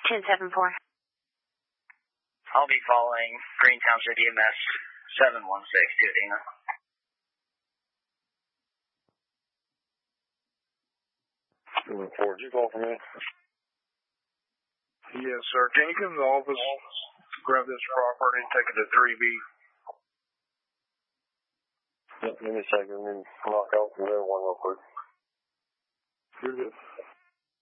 10-7-4. I'll be following Green Township EMS 716 to Adina. 4, did you call for me? Yes, sir. Can you come to the office, grab this property, and take it to 3B? Yep, give me a second. Let me knock out the other one real quick. You're good.